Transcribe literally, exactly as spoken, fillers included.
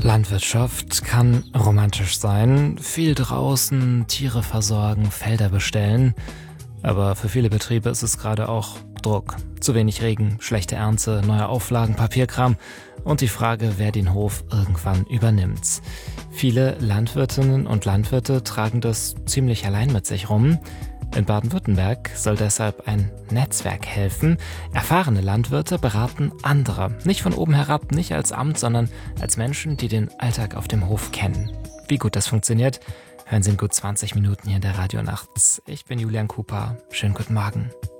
Landwirtschaft kann romantisch sein, viel draußen, Tiere versorgen, Felder bestellen. Aber für viele Betriebe ist es gerade auch Druck. Zu wenig Regen, schlechte Ernte, neue Auflagen, Papierkram und die Frage, wer den Hof irgendwann übernimmt. Viele Landwirtinnen und Landwirte tragen das ziemlich allein mit sich rum. In Baden-Württemberg soll deshalb ein Netzwerk helfen. Erfahrene Landwirte beraten andere. Nicht von oben herab, nicht als Amt, sondern als Menschen, die den Alltag auf dem Hof kennen. Wie gut das funktioniert, hören Sie in gut zwanzig Minuten hier in der Radio Nacht. Ich bin Julian Cooper. Schönen guten Morgen.